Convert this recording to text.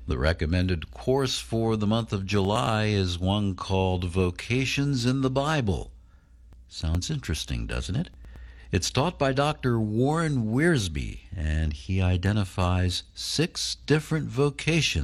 The recommended course for the month of July is one called Vocations in the Bible. Sounds interesting, doesn't it? It's taught by Dr. Warren Wiersbe, and he identifies 6 different vocations